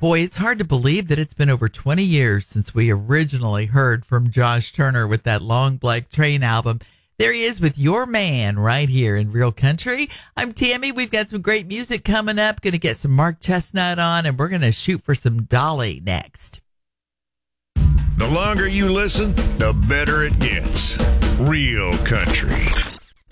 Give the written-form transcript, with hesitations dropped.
Boy, it's hard to believe that it's been over 20 years since we originally heard from Josh Turner with that Long Black Train album. There he is with Your Man right here in Real Country. I'm Tammy. We've got some great music coming up. Going to get some Mark Chestnut on, and we're going to shoot for some Dolly next. The longer you listen, the better it gets. Real Country.